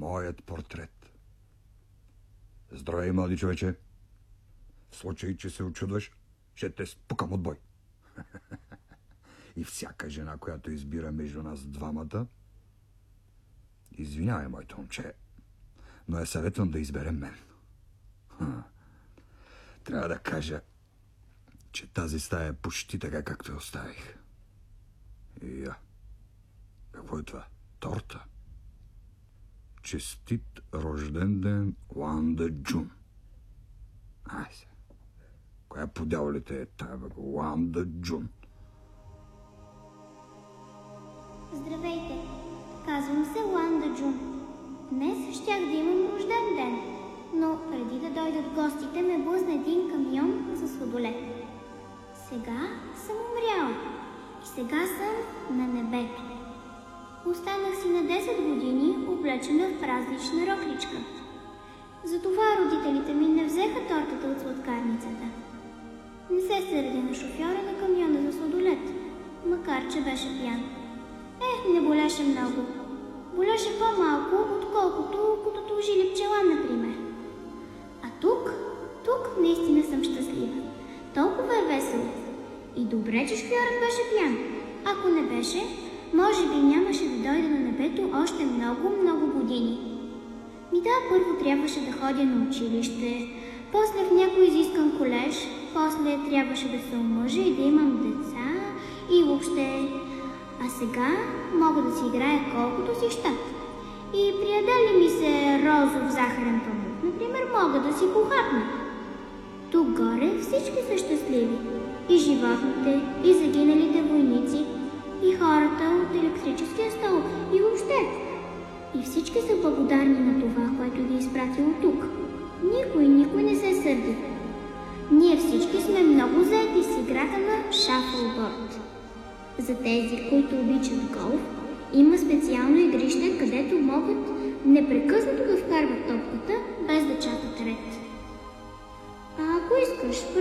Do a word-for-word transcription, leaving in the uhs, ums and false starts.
моят портрет. Здравей, млади човече. В случай, че се очудваш, ще те спукам от бой. И всяка жена, която избира между нас двамата, извинявай, моето момче, но е съветвам да избере мен. Ха. Трябва да кажа, че тази стая е почти така, както я оставих. И я. Какво е това? Торта? Честит рожден ден, Уанда Джун. Ай се. Коя по дяволите е тая, бе? Уанда Джун. Здравейте, казвам се Уанда Джун. Днес щях да имам рожден ден, но преди да дойдат гостите ме блъзна един камион за сладолед. Сега съм умряла и сега съм на небето. Останах си на десет години облечена в празнична рокличка. Затова родителите ми не взеха тортата от сладкарницата. Не се сърдя на шофьора на камиона за сладолед, макар че беше пиян. Е, не болеше много. Болеше по-малко, отколкото като жили пчела, например. А тук, тук наистина съм щастлива. Толкова е весело. И добре, че шофьорът беше пиян. Ако не беше, може би нямаше да дойде на небето още много, много години. Ми да, първо трябваше да ходя на училище, после в някой изискан колеж, после трябваше да се омъжа и да имам деца и въобще... А сега мога да си играя колкото си щат. И приеда ли ми се розов захарен памук, например, мога да си похапна. Тук горе всички са щастливи. И животните, и загиналите войници, и хората от електрическия стол, и въобще. И всички са благодарни на това, което ги е изпратило тук. Никой, никой не се сърди. Ние всички сме много заети с играта на шафълборд. За тези, които обичат голф, има специално игрище, където могат непрекъснато да вкарват топката, без да чакат ред. А ако искаш,